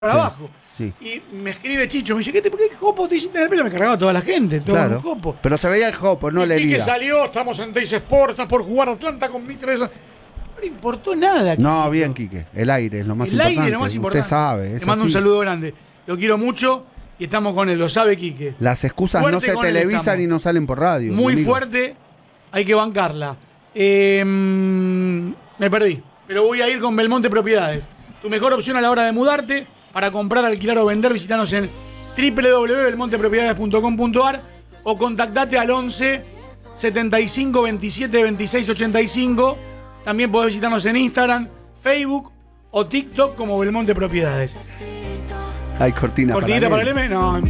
para abajo. Sí. Y me escribe Chicho, me dice, ¿por qué Jopo te hiciste en el pelo? Me cargaba toda la gente, todo Claro. el Jopo. Pero se veía el Jopo, no y la que herida. salió, estamos en Teis Sport, está por jugar Atlanta con Mitre. No le importó nada. No, Quique. bien, Quique. El aire es lo más El importante. aire es lo más importante. Usted sabe. Te mando un saludo grande. Lo quiero mucho y estamos con él, lo sabe Quique. Las excusas Fuerte no se con él televisan estamos. y no salen por radio. Muy amigo. fuerte, hay que bancarla. Me perdí, pero voy a ir con Belmonte Propiedades. Tu mejor opción a la hora de mudarte. Para comprar, alquilar o vender, visitanos en www.belmontepropiedades.com.ar o contactate al 11 75 27 26 85. También podés visitarnos en Instagram, Facebook o TikTok como Belmonte Propiedades. Hay cortina ¿Cortinita para él. el M? No.